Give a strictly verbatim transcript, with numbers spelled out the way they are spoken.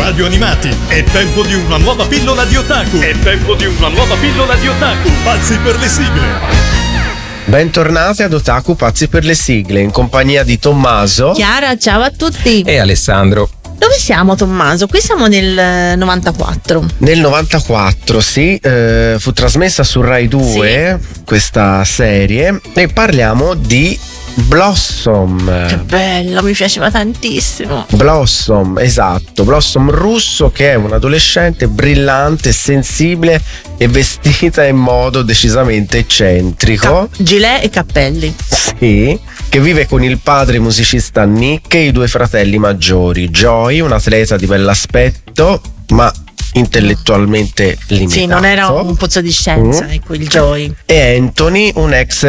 Radio Animati. È tempo di una nuova pillola di otaku. È tempo di una nuova pillola di otaku. Pazzi per le sigle. Bentornati ad Otaku Pazzi per le sigle, in compagnia di Tommaso, Chiara, ciao a tutti. E Alessandro. Dove siamo, Tommaso? Qui siamo nel novantaquattro. Nel novantaquattro, sì, eh, fu trasmessa su Rai due sì. questa serie e parliamo di Blossom. Che bello, mi piaceva tantissimo. Blossom, esatto, Blossom russo, che è un adolescente brillante, sensibile e vestita in modo decisamente eccentrico. Ca- gilet e cappelli. Sì, che vive con il padre musicista Nick e i due fratelli maggiori, Joy, un atleta di bell'aspetto ma intellettualmente limitato. Sì, non era un pozzo di scienza, mm. ecco, il Joy. E Anthony, un ex